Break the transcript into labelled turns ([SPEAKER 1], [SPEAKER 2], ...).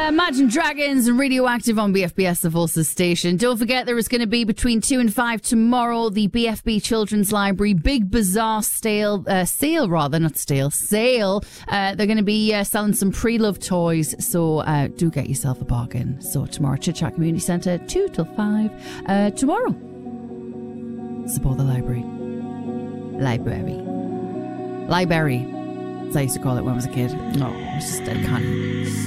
[SPEAKER 1] Imagine Dragons and Radioactive on BFBS, the Volsa station. Don't forget there is going to be between 2 and 5 tomorrow the BFB Children's Library Big Bazaar sale. They're going to be selling some pre-loved toys, so do get yourself a bargain. So tomorrow, Chit Chat Community Centre, 2 till 5. Tomorrow, support the library. Library. As I used to call it when I was a kid. No, it's just, I can't.